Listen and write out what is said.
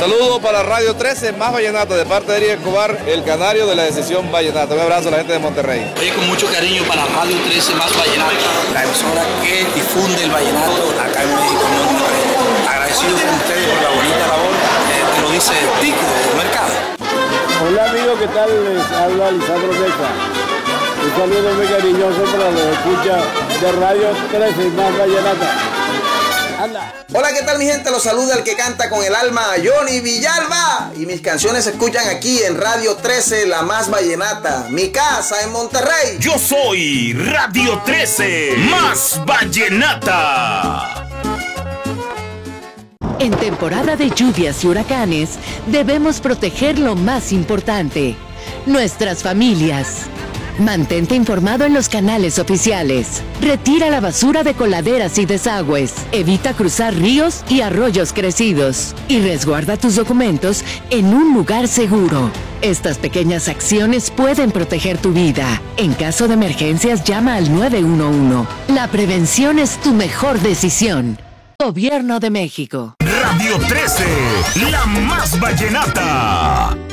Saludos para Radio 13, más vallenata, de parte de Eric Escobar, el canario de la decisión vallenata. Un abrazo a la gente de Monterrey. Oye, con mucho cariño para Radio 13, más vallenata, la emisora que difunde el vallenato acá en México, en Monterrey. Agradecido con ustedes por la bonita labor, te lo dice Tico del mercado. Hola amigos, ¿qué tal? Les habla Lisandro Mesa. Un saludo muy cariñoso para los escuchas de Radio 13, más vallenata. Anda. Hola, ¿qué tal mi gente? Los saluda el que canta con el alma, Johnny Villalba. Y mis canciones se escuchan aquí en Radio 13, la más vallenata. Mi casa en Monterrey. Yo soy Radio 13, más vallenata. En temporada de lluvias y huracanes, debemos proteger lo más importante, nuestras familias. Mantente informado en los canales oficiales. Retira la basura de coladeras y desagües. Evita cruzar ríos y arroyos crecidos. Y resguarda tus documentos en un lugar seguro. Estas pequeñas acciones pueden proteger tu vida. En caso de emergencias, llama al 911. La prevención es tu mejor decisión. Gobierno de México. Radio 13, la más vallenata.